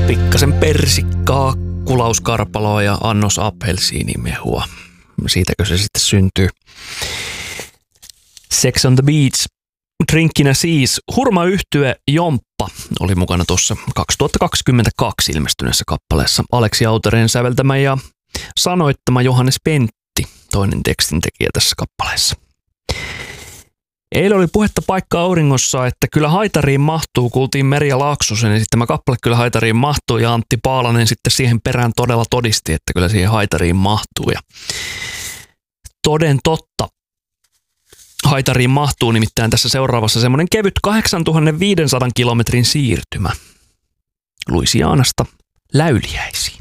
Pikkasen persikkaa, kulauskarpaloa ja annos appelsiinimehua. Siitäkö se sitten syntyy? Sex on the Beach. Drinkkinä siis hurmayhtye Jomppa oli mukana tuossa 2022 ilmestyneessä kappaleessa. Aleksi Autereen säveltämä ja sanoittama Johannes Pentti, toinen tekstintekijä tässä kappaleessa. Eilen oli puhetta Paikka auringossa, että kyllä haitariin mahtuu, kuultiin Merja Laaksosen esittämä kappale kyllä haitariin mahtuu ja Antti Paalanen sitten siihen perään todella todisti, että kyllä siihen haitariin mahtuu ja toden totta. Haitariin mahtuu nimittäin tässä seuraavassa semmoinen kevyt 8500 kilometrin siirtymä Louisianasta Läyliäisiin.